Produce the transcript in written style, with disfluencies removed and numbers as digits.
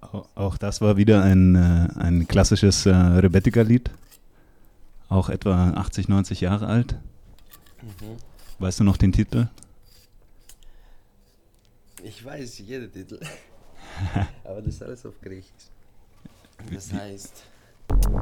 Auch das war wieder ein klassisches Rebetika-Lied. Auch etwa 80, 90 Jahre alt. Mhm. Weißt du noch den Titel? Ich weiß jeden Titel, aber das ist alles auf Griechisch. Das heißt